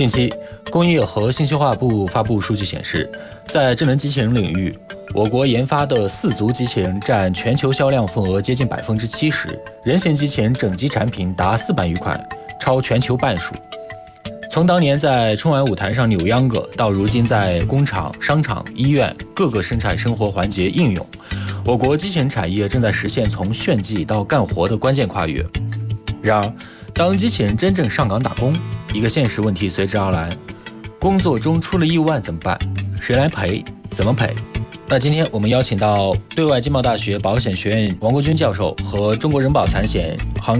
近期，工业和信息化部发布数据显示，在智能机器人领域，我国研发的四足机器人占全球销量份额接近70%，人形机器人整机产品达400余款，超全球半数。从当年在春晚舞台上扭秧歌，到如今在工厂、商场、医院各个生产生活环节应用，我国机器人产业正在实现从炫技到干活的关键跨越。然而，当机器人真正上岗打工，一个现实问题随之而来：工作中出了意外怎么办？谁来赔？怎么赔？那今天我们邀请到对外经贸大学保险学院王国军教授和中国人保财险行